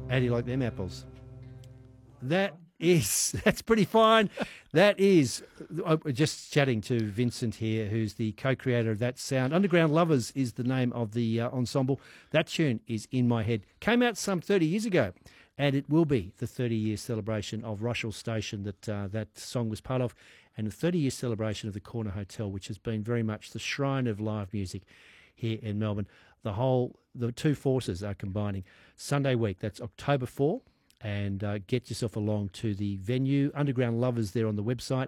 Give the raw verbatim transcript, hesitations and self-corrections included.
How do you like them apples? That is, that's pretty fine. That is, I'm just chatting to Vincent here, who's the co-creator of that sound. Underground Lovers is the name of the uh, ensemble. That tune is in my head. Came out some thirty years ago, and it will be the thirty-year celebration of Rushall Station that uh, that song was part of, and the thirty-year celebration of the Corner Hotel, which has been very much the shrine of live music here in Melbourne. The whole, the two forces are combining. Sunday week, that's October fourth. And uh, get yourself along to the venue. Underground Lovers there on the website.